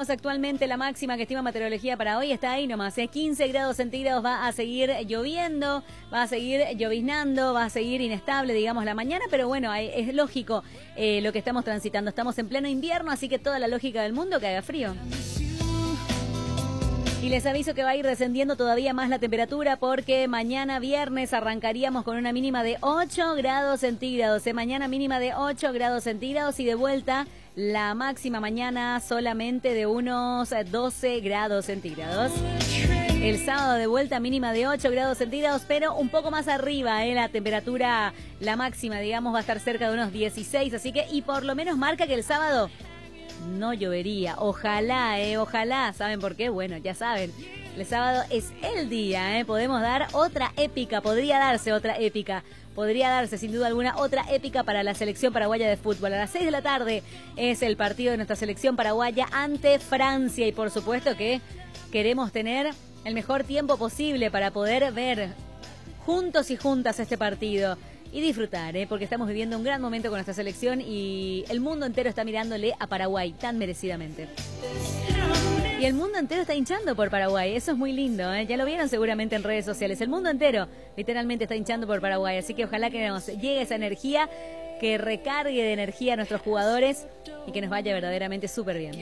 Tenemos actualmente la máxima que estima meteorología para hoy, está ahí nomás, 15 grados centígrados, va a seguir lloviendo, va a seguir lloviznando, va a seguir inestable, digamos, la mañana, pero bueno, es lógico lo que estamos transitando. Estamos en pleno invierno, así que toda la lógica del mundo que haga frío. Y les aviso que va a ir descendiendo todavía más la temperatura porque mañana viernes arrancaríamos con una mínima de 8 grados centígrados. Mañana mínima de 8 grados centígrados y de vuelta la máxima mañana solamente de unos 12 grados centígrados. El sábado de vuelta mínima de 8 grados centígrados, pero un poco más arriba, la temperatura, la máxima, digamos, va a estar cerca de unos 16. Así que, y por lo menos marca que el sábado no llovería. Ojalá, ojalá. ¿Saben por qué? Bueno, ya saben. El sábado es el día, Podemos dar otra épica, podría darse otra épica. Podría darse, sin duda alguna, otra épica para la selección paraguaya de fútbol. A las 6 de la tarde es el partido de nuestra selección paraguaya ante Francia. Y por supuesto que queremos tener el mejor tiempo posible para poder ver juntos y juntas este partido. Y disfrutar, porque estamos viviendo un gran momento con nuestra selección y el mundo entero está mirándole a Paraguay tan merecidamente. Y el mundo entero está hinchando por Paraguay, eso es muy lindo, ya lo vieron seguramente en redes sociales. El mundo entero literalmente está hinchando por Paraguay, así que ojalá que nos llegue esa energía, que recargue de energía a nuestros jugadores y que nos vaya verdaderamente súper bien.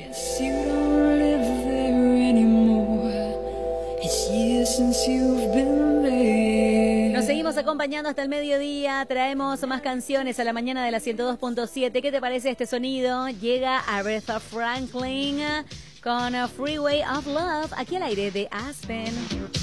Nos seguimos acompañando hasta el mediodía, traemos más canciones a la mañana de la 102.7. ¿Qué te parece este sonido? Llega Aretha Franklin con Freeway of Love, aquí al aire de Aspen.